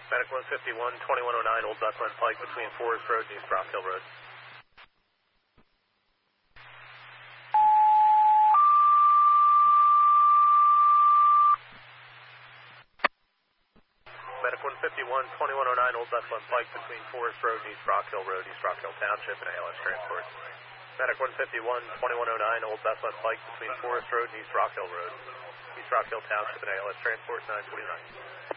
Medic 151, 2109, Old Bethlehem Pike between Forest Road and East Rock Hill Road. Medic 151, 2109, Old Bethlehem Pike between Forest Road and East Rock Hill Road, East Rock Hill Township, and ALS transport. Medic 151, 2109, Old Bethlehem Pike between Forest Road and East Rock Hill Road, East Rock Hill Township, and ALS transport 929.